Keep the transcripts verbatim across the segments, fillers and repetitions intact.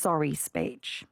sorry speech?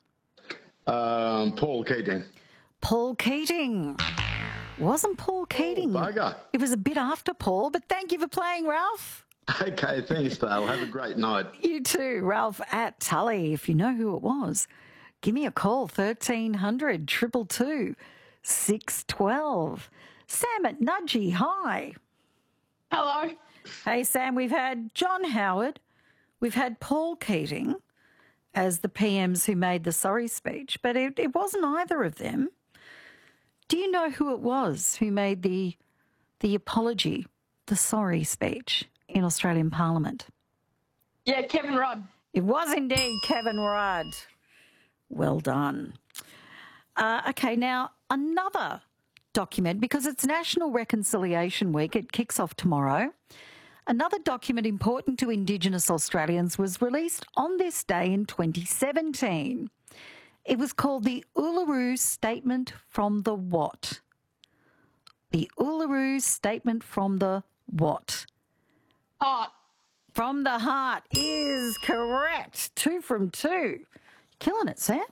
Um, Paul Keating. Paul Keating. Wasn't Paul Keating? Oh, bugger. It was a bit after Paul, but thank you for playing, Ralph. Okay, thanks, Dale. Have a great night. You too, Ralph at Tully. If you know who it was, give me a call, thirteen hundred, two two two, six one two. Sam at Nudgee, hi. Hello. Hey, Sam, we've had John Howard, we've had Paul Keating as the P Ms who made the sorry speech, but it, it wasn't either of them. Do you know who it was who made the the apology, the sorry speech in Australian Parliament? Yeah, Kevin Rudd. It was indeed Kevin Rudd. Well done. Uh, okay, now another document, because it's National Reconciliation Week, it kicks off tomorrow. Another document important to Indigenous Australians was released on this day in twenty seventeen. It was called the Uluru Statement from the What? The Uluru Statement from the What? Heart. From the Heart is correct. Two from two. Killing it, Sam.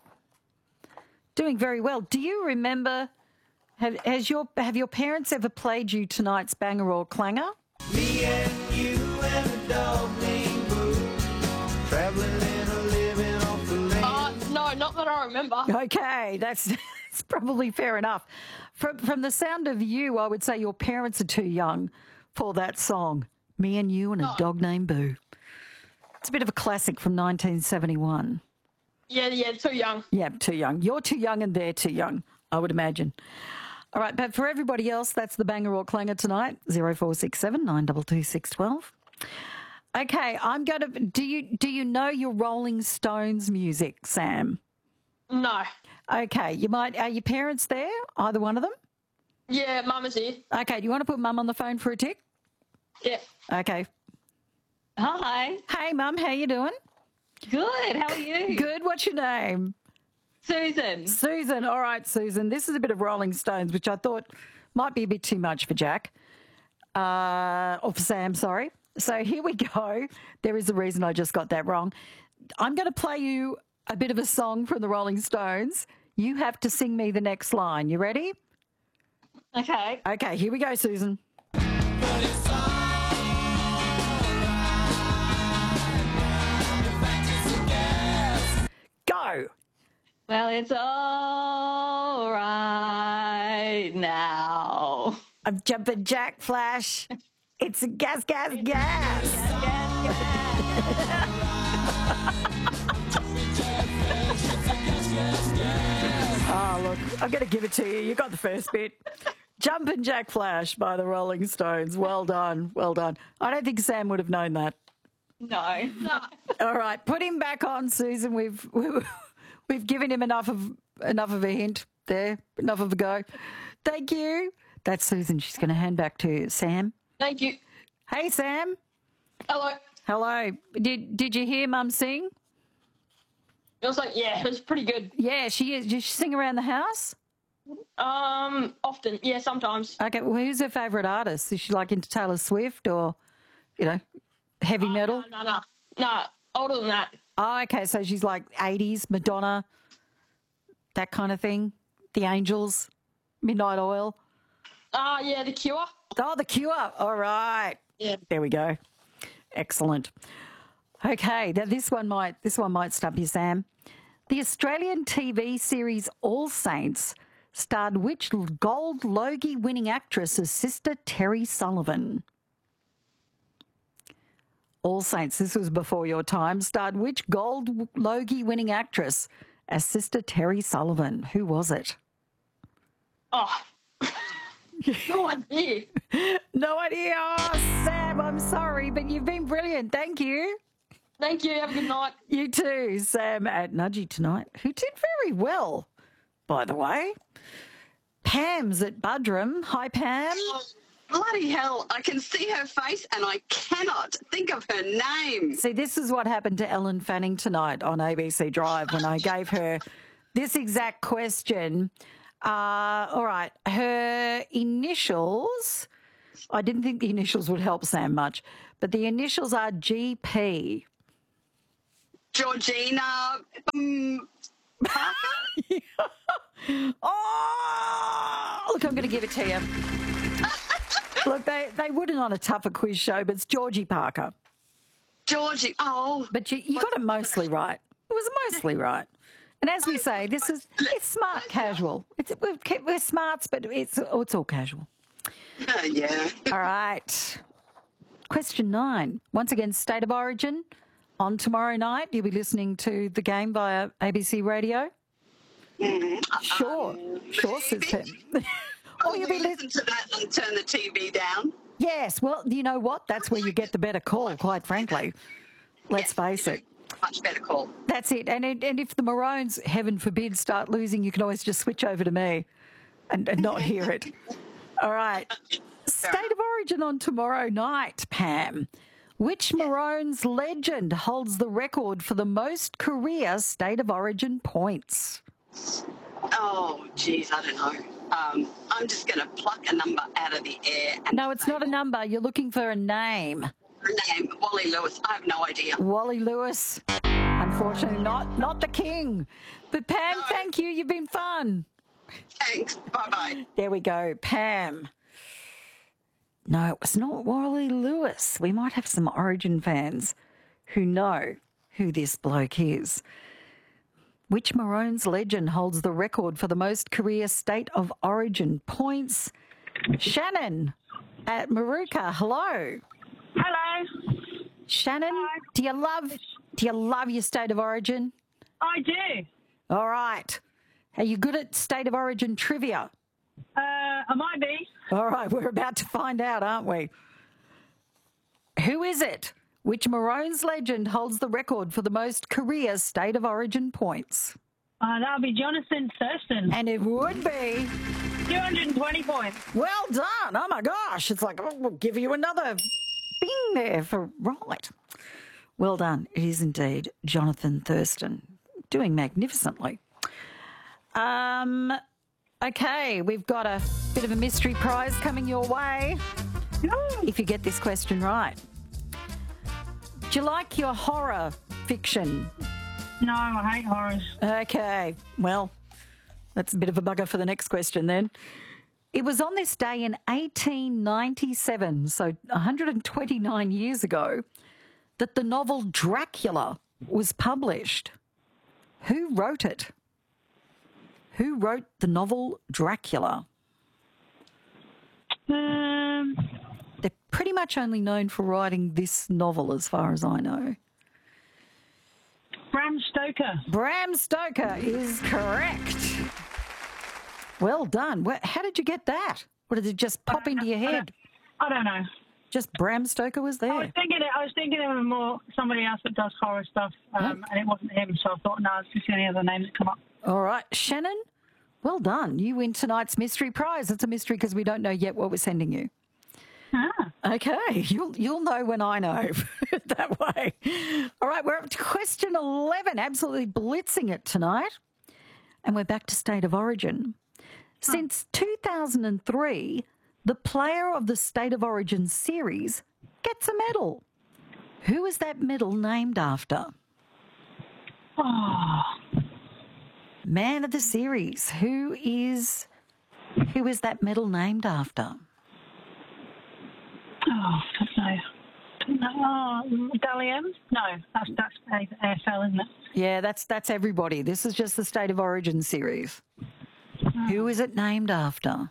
Doing very well. Do you remember, have, has your, have your parents ever played you tonight's banger or clanger? Me and you and a dog named Boo, traveling and a living off the land. Uh, no, not that I remember. Okay, that's, that's probably fair enough. From, from the sound of you, I would say your parents are too young for that song. Me and you and a No. dog named Boo. It's a bit of a classic from nineteen seventy-one. Yeah, yeah, too young. Yeah, too young. You're too young and they're too young, I would imagine. All right, but for everybody else, that's the banger or clanger tonight, zero four six seven, nine two two, six one two. Okay, I'm going to... Do you, do you know your Rolling Stones music, Sam? No. Okay, you might... Are your parents there, either one of them? Yeah, Mum is here. Okay, do you want to put Mum on the phone for a tick? Yeah. Okay. Hi. Hey, Mum, how you doing? Good. How are you? Good. What's your name? Susan. Susan. All right, Susan. This is a bit of Rolling Stones, which I thought might be a bit too much for Jack. Uh, or for Sam, sorry. So here we go. There is a reason I just got that wrong. I'm going to play you a bit of a song from the Rolling Stones. You have to sing me the next line. You ready? Okay. Okay, here we go, Susan. Go. Well, it's all right now. I'm jumping Jack Flash. It's a gas, gas, gas. Oh, look, I'm going to give it to you. You got the first bit. Jumpin' Jack Flash by the Rolling Stones. Well done, well done. I don't think Sam would have known that. No. No. All right, put him back on, Susan. We've we've given him enough of enough of a hint there, enough of a go. Thank you. That's Susan. She's going to hand back to Sam. Thank you. Hey, Sam. Hello. Hello. Did Did you hear Mum sing? It was like, yeah, it was pretty good. Yeah, she is. Does she sing around the house? Um, often, yeah, sometimes. Okay. Well, who's her favourite artist? Is she like into Taylor Swift or, you know, heavy metal? No, no, no, no, older than that. Oh, okay. So she's like eighties, Madonna, that kind of thing. The Angels, Midnight Oil. Ah, uh, yeah, The Cure. Oh, The Cure. All right. Yeah. There we go. Excellent. Okay, now this one might this one might stump you, Sam. The Australian T V series All Saints starred which Gold Logie winning actress as Sister Terry Sullivan? All Saints, this was before your time, starred which Gold Logie winning actress as Sister Terry Sullivan? Who was it? Oh, no idea. No idea. Oh, Sam, I'm sorry, but you've been brilliant. Thank you. Thank you. Have a good night. You too, Sam at Nudgee tonight, who did very well, by the way. Pam's at Budrum. Hi, Pam. Bloody hell, I can see her face and I cannot think of her name. See, this is what happened to Ellen Fanning tonight on A B C Drive when I gave her this exact question. Uh, all right, her initials, I didn't think the initials would help Sam much, but the initials are G P. Georgina, I'm going to give it to you. Look, they, they wouldn't on a tougher quiz show, but it's Georgie Parker. Georgie, oh. But you, you got it mostly right. It was mostly right. And as we say, this is it's smart casual. It's, we're, we're smarts, but it's, oh, it's all casual. Uh, yeah. All right. Question nine. Once again, State of Origin. On tomorrow night, you'll be listening to the game via A B C Radio. Mm, Sure. um, Sure, says Pam. Oh, Or you'll we be listen listening. to that and turn the T V down. Yes, well, you know what? That's where you get the better call, quite frankly. Let's face it. Much better call. That's it. And it, and if the Maroons, heaven forbid, start losing, you can always just switch over to me and, and not hear it. All right. State of Origin on tomorrow night, Pam. Which Maroons legend holds the record for the most career State of Origin points? Oh, geez, I don't know. Um, I'm just going to pluck a number out of the air. And No, it's not a number. You're looking for a name. name Wally Lewis. I have no idea. Wally Lewis. Unfortunately, not not the king. But Pam, No. thank you. You've been fun. Thanks. Bye bye. There we go. Pam. No, it was not Wally Lewis. We might have some Origin fans who know who this bloke is. Which Maroons legend holds the record for the most career State of Origin points? Shannon at Maruka. Hello. Hello. Shannon, Hi. do you love do you love your State of Origin? I do. All right. Are you good at State of Origin trivia? Uh, I might be. All right, we're about to find out, aren't we? Who is it? Which Maroons legend holds the record for the most career State of Origin points? Uh, that would be Jonathan Thurston. And it would be, two hundred twenty points. well done. Oh my gosh, it's like, oh, we'll give you another bing there for right. Well done. It is indeed Jonathan Thurston, doing magnificently. Um, okay, we've got a bit of a mystery prize coming your way if you get this question right. Do you like your horror fiction? No, I hate horrors. Okay, well, that's a bit of a bugger for the next question then. It was on this day in eighteen ninety-seven, so one hundred twenty-nine years ago, that the novel Dracula was published. Who wrote it? Who wrote the novel Dracula? Um, They're pretty much only known for writing this novel, as far as I know. Bram Stoker. Bram Stoker is correct. Well done. Where, how did you get that? Or did it just pop into your head? I don't know. Just Bram Stoker was I there. was thinking. I was thinking of more somebody else that does horror stuff, um, and it wasn't him. So I thought, no, it's just any other name that come up. All right. Shannon, well done. You win tonight's mystery prize. It's a mystery because we don't know yet what we're sending you. Ah, Okay. You'll you'll know when I know that way. All right. We're up to question eleven. Absolutely blitzing it tonight. And we're back to State of Origin. Since two thousand three, the player of the State of Origin series gets a medal. Who is that medal named after? oh, Man of the series. Who is who is that medal named after? oh, don't know. Don't know. Oh, Dally M? No, that's that's A F L, isn't it? Yeah, that's that's everybody. This is just the State of Origin series. Who is it named after?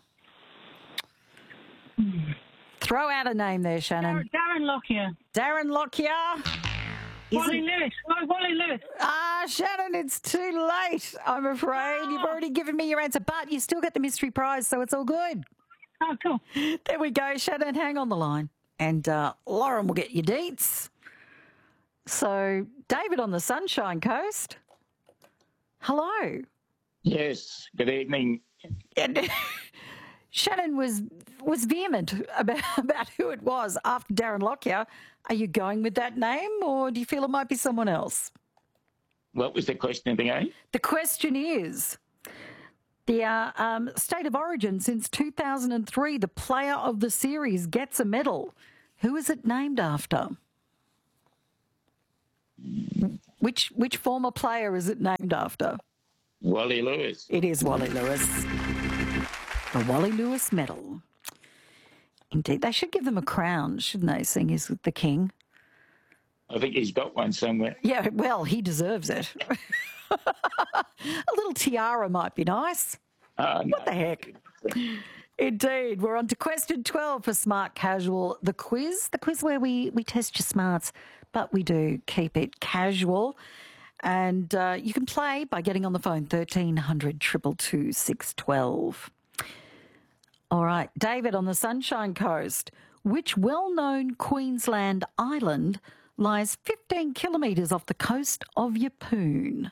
Throw out a name there, Shannon. Darren Lockyer. Darren Lockyer. Is Wally it- Lewis. Oh, Wally Lewis. Ah, Shannon, it's too late, I'm afraid. You've already given me your answer, but you still get the mystery prize, so it's all good. Oh, cool. There we go, Shannon. Hang on the line. And uh, Lauren will get your deets. So, David on the Sunshine Coast. Hello. Yes, good evening. And Shannon was was vehement about, about who it was after Darren Lockyer. Are you going with that name, or do you feel it might be someone else? What was the question again? The question is, the uh, um, State of Origin since two thousand three, the player of the series gets a medal. Who is it named after? Which which former player is it named after? Wally Lewis. It is Wally Lewis. The Wally Lewis Medal. Indeed, they should give them a crown, shouldn't they, seeing he's the king? I think he's got one somewhere. Yeah, well, he deserves it. A little tiara might be nice. Oh, no. What the heck? Indeed. We're on to question twelve for Smart Casual, the quiz. The quiz where we, we test your smarts, but we do keep it casual. And uh, you can play by getting on the phone, thirteen hundred, two two two, six one two. All right, David on the Sunshine Coast. Which well-known Queensland island lies fifteen kilometres off the coast of Yeppoon?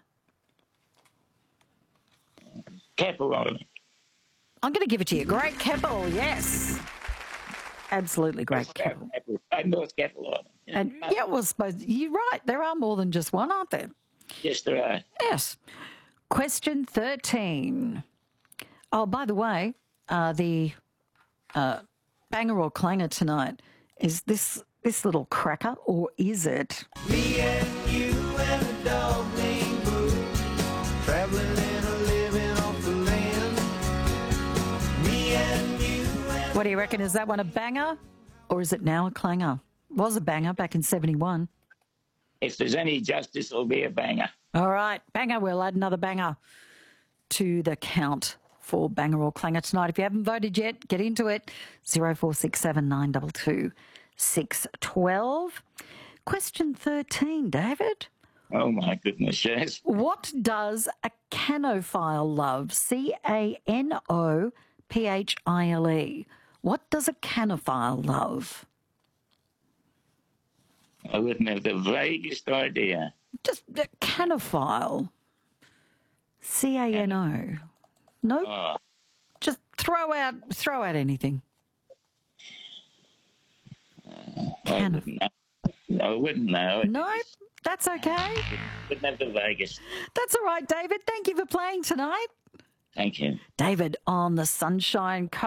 Keppel Island. I'm going to give it to you. Great Keppel, yes. Absolutely great Keppel. Uh, North Keppel Island. Yeah. And yeah, well, suppose you're right. There are more than just one, aren't there? Yes, there are. Yes. Question thirteen. Oh, by the way, uh, the uh, banger or clanger tonight is this this little cracker, or is it? Me and you and a dog named Boo, traveling and a living off the land. Me and you and What do you reckon? Is that one a banger, or is it now a clanger? Was a banger back in seventy-one. If there's any justice, it'll be a banger. All right, banger. We'll add another banger to the count for banger or clanger tonight. If you haven't voted yet, get into it. zero four six seven nine two two six one two. Question thirteen, David. Oh, my goodness, yes. What does a canophile love? C A N O P H I L E. What does a canophile love? I wouldn't have the vaguest idea. Just a canophile. C A N O. No? Oh, Just throw out throw out anything. I Can- wouldn't know. I wouldn't know. No? That's okay. Wouldn't have the vaguest. That's all right, David. Thank you for playing tonight. Thank you. David on the Sunshine Coast.